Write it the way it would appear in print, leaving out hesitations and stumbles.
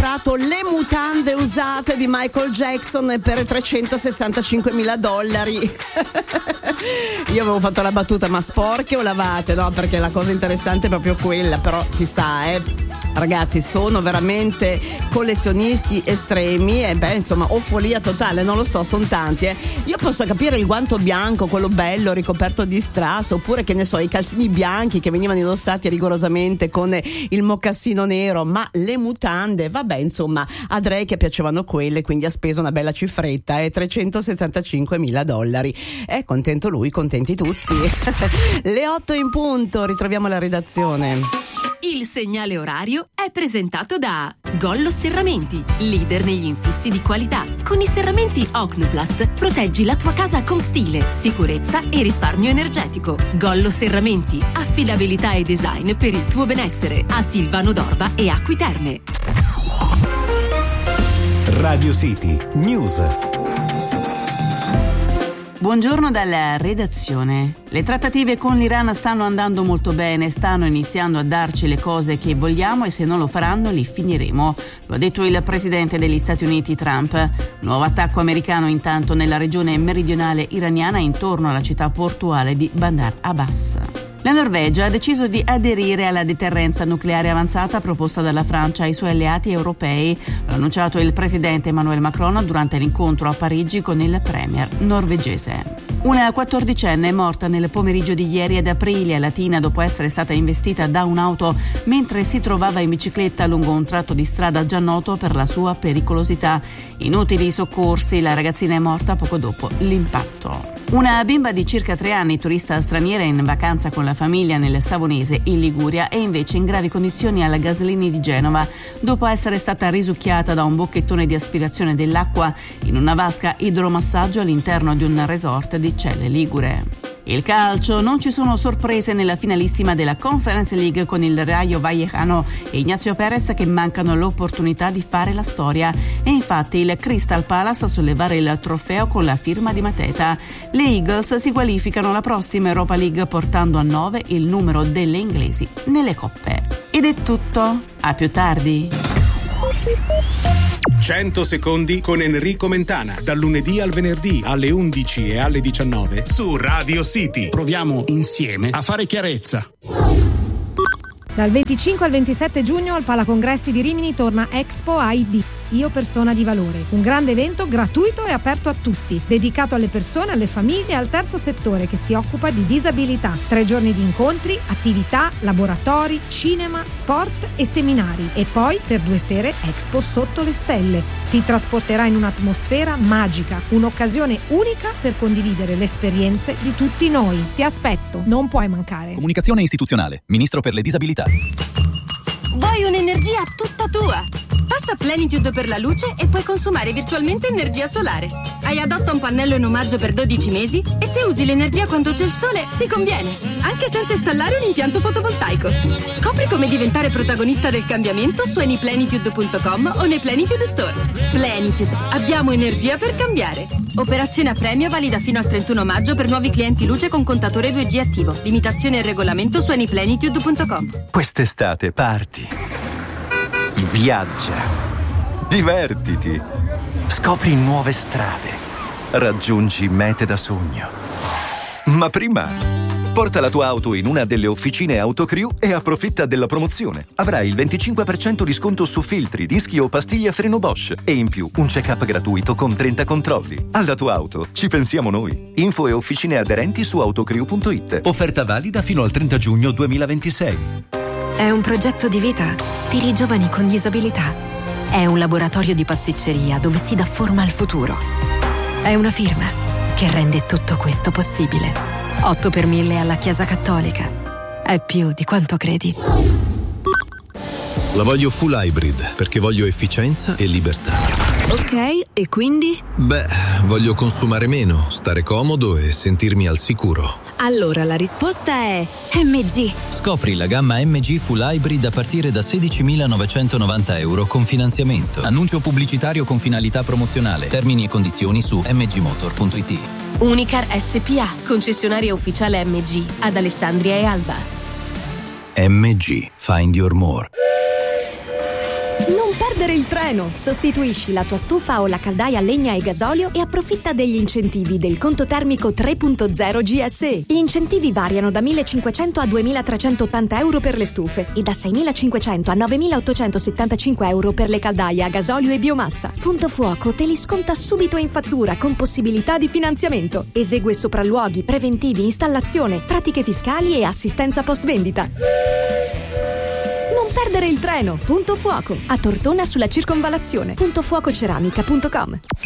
comprato le mutande usate di Michael Jackson per $365.000. Io avevo fatto la battuta, ma sporche o lavate? No, perché la cosa interessante è proprio quella, però si sa, ragazzi, sono veramente collezionisti estremi e insomma, o follia totale, non lo so, sono tanti. Io posso capire il guanto bianco, quello bello ricoperto di strass, oppure che ne so, i calzini bianchi che venivano indossati rigorosamente con il mocassino nero, ma le mutande, vabbè, insomma, a Drake piacevano quelle, quindi ha speso una bella cifretta, $365.000. È contento lui, contenti tutti. Le 8 in punto, ritroviamo la redazione. Il segnale orario è presentato da Gollo Serramenti, leader negli infissi di qualità. Con i serramenti Ocnoplast proteggi la tua casa con stile, sicurezza e risparmio energetico. Gollo Serramenti, affidabilità e design per il tuo benessere. A Silvano d'Orba e Acqui Terme. Radio City News. Buongiorno dalla redazione. Le trattative con l'Iran stanno andando molto bene, stanno iniziando a darci le cose che vogliamo e se non lo faranno li finiremo. Lo ha detto il presidente degli Stati Uniti Trump. Nuovo attacco americano intanto nella regione meridionale iraniana intorno alla città portuale di Bandar Abbas. La Norvegia ha deciso di aderire alla deterrenza nucleare avanzata proposta dalla Francia ai suoi alleati europei. L'ha annunciato il presidente Emmanuel Macron durante l'incontro a Parigi con il premier norvegese. Una 14enne è morta nel pomeriggio di ieri ad Aprilia, Latina, dopo essere stata investita da un'auto mentre si trovava in bicicletta lungo un tratto di strada già noto per la sua pericolosità. Inutili i soccorsi, la ragazzina è morta poco dopo l'impatto. Una bimba di circa 3 anni, turista straniera in vacanza con la famiglia nel Savonese in Liguria, è invece in gravi condizioni alla Gaslini di Genova dopo essere stata risucchiata da un bocchettone di aspirazione dell'acqua in una vasca idromassaggio all'interno di un resort di Celle Ligure. Il calcio, non ci sono sorprese nella finalissima della Conference League con il Rayo Vallecano e Ignacio Perez che mancano l'opportunità di fare la storia. E infatti il Crystal Palace a sollevare il trofeo con la firma di Mateta. Le Eagles si qualificano alla prossima Europa League portando a 9 il numero delle inglesi nelle coppe. Ed è tutto, a più tardi. 100 secondi con Enrico Mentana, dal lunedì al venerdì alle 11 e alle 19 su Radio City. Proviamo insieme a fare chiarezza. Dal 25 al 27 giugno al Palacongressi di Rimini torna Expo ID, Io Persona di Valore, un grande evento gratuito e aperto a tutti, dedicato alle persone, alle famiglie e al terzo settore che si occupa di disabilità. 3 giorni di incontri, attività, laboratori, cinema, sport e seminari. E poi per 2 sere Expo sotto le stelle. Ti trasporterà in un'atmosfera magica, un'occasione unica per condividere le esperienze di tutti noi. Ti aspetto, non puoi mancare. Comunicazione istituzionale, Ministro per le disabilità. Vuoi un'energia tutta tua? Passa Plenitude per la luce e puoi consumare virtualmente energia solare. Hai Adotta un pannello in omaggio per 12 mesi e se usi l'energia quando c'è il sole ti conviene, anche senza installare un impianto fotovoltaico. Scopri come diventare protagonista del cambiamento su anyplenitude.com o nei Plenitude Store. Plenitude, abbiamo energia per cambiare. Operazione a premio valida fino al 31 maggio per nuovi clienti luce con contatore 2G attivo. Limitazione e regolamento su anyplenitude.com. Quest'estate parti. Viaggia. Divertiti. Scopri nuove strade. Raggiungi mete da sogno. Ma prima, porta la tua auto in una delle officine Autocrew e approfitta della promozione. Avrai il 25% di sconto su filtri, dischi o pastiglie a freno Bosch e in più un check-up gratuito con 30 controlli. Alla tua auto ci pensiamo noi. Info e officine aderenti su autocrew.it. Offerta valida fino al 30 giugno 2026. È un progetto di vita per i giovani con disabilità. È un laboratorio di pasticceria dove si dà forma al futuro. È una firma che rende tutto questo possibile. 8 per 1000 alla Chiesa Cattolica. È più di quanto credi. La voglio full hybrid perché voglio efficienza e libertà. Ok, e quindi? Beh, voglio consumare meno, stare comodo e sentirmi al sicuro. Allora la risposta è MG. Scopri la gamma MG Full Hybrid a partire da €16.990 con finanziamento. Annuncio pubblicitario con finalità promozionale. Termini e condizioni su mgmotor.it. Unicar SPA, concessionaria ufficiale MG ad Alessandria e Alba. MG, find your more. Non perdere perdere il treno! Sostituisci la tua stufa o la caldaia a legna e gasolio e approfitta degli incentivi del conto termico 3.0 GSE. Gli incentivi variano da 1.500 a 2.380 euro per le stufe e da 6.500 a 9.875 euro per le caldaie a gasolio e biomassa. Punto Fuoco te li sconta subito in fattura con possibilità di finanziamento. Esegue sopralluoghi, preventivi, installazione, pratiche fiscali e assistenza post vendita. Non perdere il treno. Punto Fuoco a Tortona sulla circonvallazione. Puntofuococeramica.com.